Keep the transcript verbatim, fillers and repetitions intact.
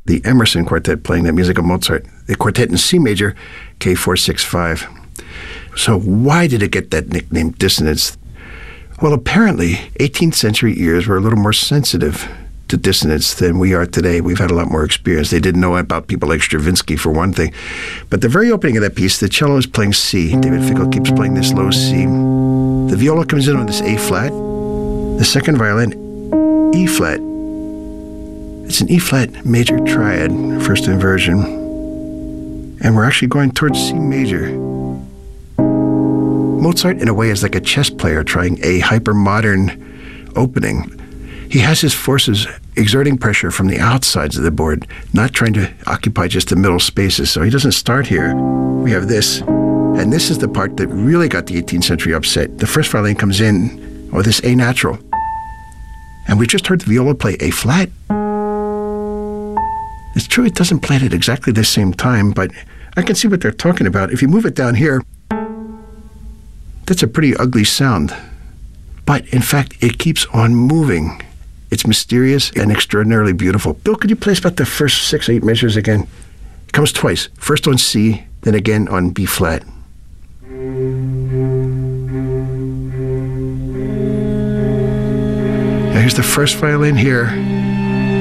the Emerson Quartet playing the music of Mozart, the quartet in C major, K four sixty-five. So why did it get that nickname, dissonance? Well, apparently, eighteenth century ears were a little more sensitive to dissonance than we are today. We've had a lot more experience. They didn't know about people like Stravinsky, for one thing. But the very opening of that piece, the cello is playing C. David Finkel keeps playing this low C. The viola comes in on this A flat. The second violin, E flat. It's an E flat major triad, first inversion. And we're actually going towards C major. Mozart, in a way, is like a chess player trying a hyper-modern opening. He has his forces exerting pressure from the outsides of the board, not trying to occupy just the middle spaces. So he doesn't start here. We have this. And this is the part that really got the eighteenth century upset. The first violin comes in with this A natural. And we just heard the viola play A flat. It's true it doesn't play it at exactly the same time, but I can see what they're talking about. If you move it down here, that's a pretty ugly sound. But in fact, it keeps on moving. It's mysterious and extraordinarily beautiful. Bill, could you play us about the first six, eight measures again? It comes twice. First on C, then again on B flat. Now here's the first violin here.